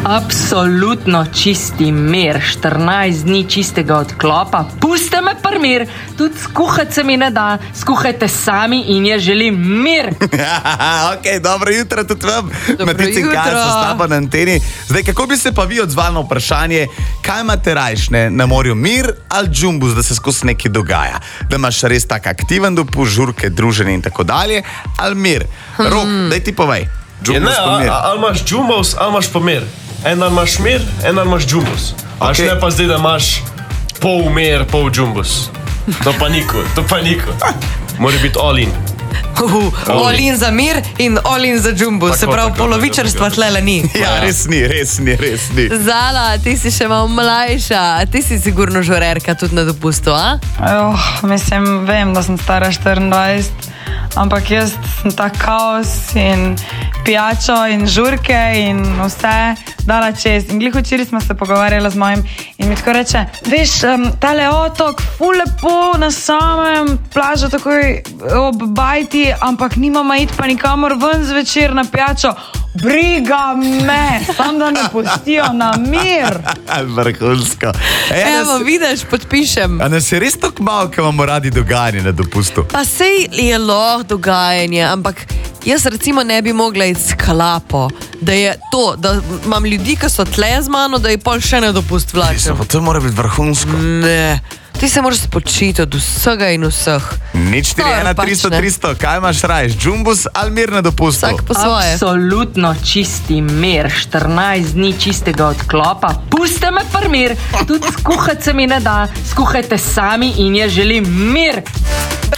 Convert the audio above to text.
Absolutno čisti mir, 14 dni čistega odklopa, puste me pri mir, tudi skuhati se mi ne da, skuhajte sami in jaz želim mir. Ok, dobro jutro tudi vam, Matica in Kaja so s tabo na anteni. Zdaj, kako bi se pa vi odzvali na vprašanje, kaj imate rajšne na morju, mir ali džumbus, da se skozi nekaj dogaja? Da imaš res tak aktiven dopust, žurke, druženje in tako dalje, ali mir? Rok, daj ti povej. Džumbus pa mir. Ali imaš džumbus, ali imaš pa mir. Eno imaš mir, eno imaš džumbus. Až ne pa zdaj, da imaš pol mir, pol džumbus. To pa niko. Mora biti all in. All in za mir in all in za džumbus. Se pravi, polovičarstva tlele ni. Ja, res ni. Zala, ti si še malo mlajša. Ti si sigurno žurerka tudi na dopustu, a? Mislim, vem, da sem stara 24, ampak jaz sem ta kaos in pijačo in žurke in vse dala čez. In glih včeraj smo se pogovarjali z mojim in mi tako reče, veš, tale otok, ful lepo na samem plažu, takoj ob bajti, ampak nimamo iti pa nikamor ven zvečer na pijačo. Briga me, sam da ne pustijo na mir. Vrhunsko. Evo, vidiš, podpišem. A nas je res tako malo, ko imamo radi dogajanje na dopustu? Pa sej je lahko dogajanje, ampak jaz recimo ne bi mogla iti s kalapo, da je to, da imam ljudi, ki so tle z mano, da je pol še ne dopust vlačem. Pa to mora biti vrhunsko. Ne, ti se moraš spočiti od vsega in vseh. Nič 4-1-300-300, kaj imaš rajš, džumbus ali mir na dopustu? Vsak po svoje. Absolutno čisti mir, 14 dni čistega odklopa, puste me pri mir, tudi skuhati se mi ne da, skuhajte sami in jaz želim mir.